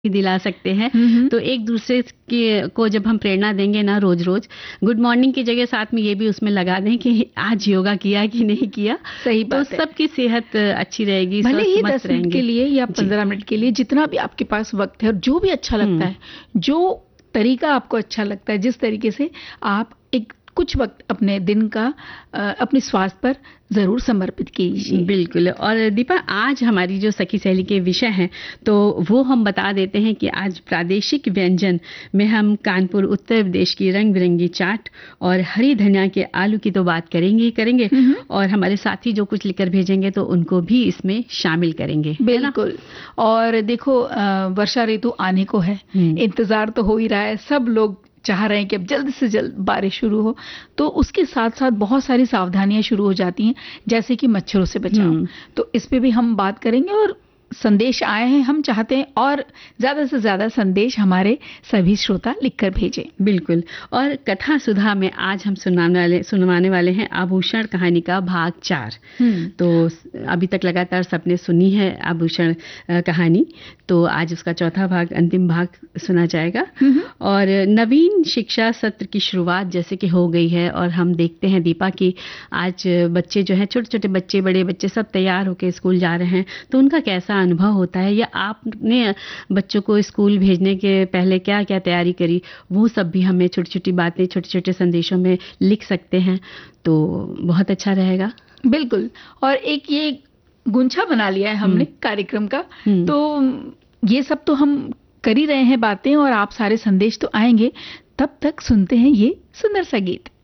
दिला सकते हैं। तो एक दूसरे के को जब हम प्रेरणा देंगे ना रोज रोज, गुड मॉर्निंग की जगह साथ में ये भी उसमें लगा दें कि आज योगा किया कि नहीं किया, सही तो बात है। सबकी सेहत अच्छी रहेगी, भले ही स्वस्थ मस्त 10 मिनट के रहेंगे। लिए या 15 मिनट के लिए, जितना भी आपके पास वक्त है और जो भी अच्छा लगता है, जो तरीका आपको अच्छा लगता है, जिस तरीके से आप एक कुछ वक्त अपने दिन का अपने स्वास्थ्य पर जरूर समर्पित कीजिए। बिल्कुल। और दीपा, आज हमारी जो सखी सहेली के विषय हैं तो वो हम बता देते हैं कि आज प्रादेशिक व्यंजन में हम कानपुर उत्तर प्रदेश की रंग बिरंगी चाट और हरी धनिया के आलू की तो बात करेंगे ही करेंगे, और हमारे साथी जो कुछ लिखकर भेजेंगे तो उनको भी इसमें शामिल करेंगे। बिल्कुल। और देखो, वर्षा ऋतु आने को है, इंतजार तो हो ही रहा है, सब लोग चाह रहे हैं कि अब जल्द से जल्द बारिश शुरू हो। तो उसके साथ साथ बहुत सारी सावधानियां शुरू हो जाती हैं, जैसे कि मच्छरों से बचाव। तो इस पे भी हम बात करेंगे, और संदेश आए हैं, हम चाहते हैं और ज्यादा से ज्यादा संदेश हमारे सभी श्रोता लिखकर भेजें। बिल्कुल। और कथा सुधा में आज हम सुनवाने वाले हैं आभूषण कहानी का भाग 4। तो अभी तक लगातार सबने सुनी है आभूषण कहानी, तो आज उसका चौथा भाग, अंतिम भाग सुना जाएगा। और नवीन शिक्षा सत्र की शुरुआत जैसे कि हो गई है, और हम देखते हैं दीपा कि आज बच्चे जो हैं, छोटे छोटे बच्चे, बड़े बच्चे सब तैयार होकर स्कूल जा रहे हैं, तो उनका कैसा अनुभव होता है, या आपने बच्चों को स्कूल भेजने के पहले क्या क्या तैयारी करी, वो सब भी हमें छोटी छोटी बातें छोटे छोटे संदेशों में लिख सकते हैं, तो बहुत अच्छा रहेगा। बिल्कुल। और एक ये गुंछा बना लिया है हमने कार्यक्रम का, तो ये सब तो हम कर ही रहे हैं बातें, और आप सारे संदेश तो आएंगे। तब तक सुनते हैं ये सुंदर सा गीत।